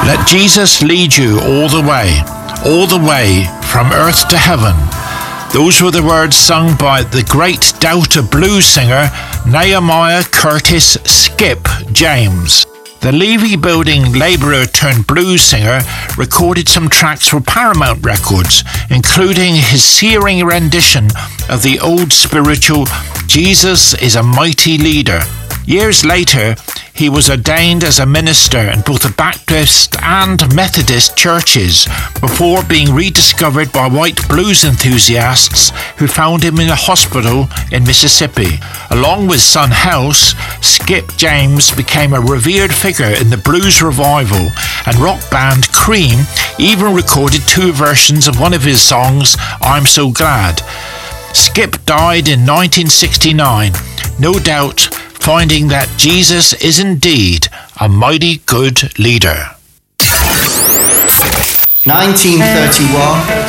Let Jesus lead you all the way from earth to heaven. Those were the words sung by the great Delta blues singer Nehemiah Curtis "Skip" James. The Levy Building labourer turned blues singer recorded some tracks for Paramount Records, including his searing rendition of the old spiritual "Jesus is a Mighty Leader." Years later, he was ordained as a minister in both the Baptist and Methodist churches before being rediscovered by white blues enthusiasts who found him in a hospital in Mississippi. Along with Son House, Skip James became a revered figure in the blues revival, and rock band Cream even recorded 2 versions of one of his songs, "I'm So Glad." Skip died in 1969, no doubt finding that Jesus is indeed a mighty good leader. 1931